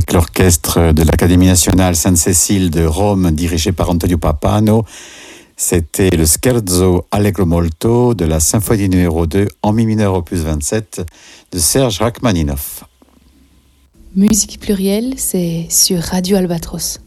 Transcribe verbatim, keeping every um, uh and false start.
avec l'orchestre de l'Académie nationale Sainte-Cécile de Rome, dirigé par Antonio Pappano. C'était le Scherzo Allegro Molto de la symphonie numéro deux en mi mineur opus vingt-sept de Serge Rachmaninoff. Musique plurielle, c'est sur Radio Albatros.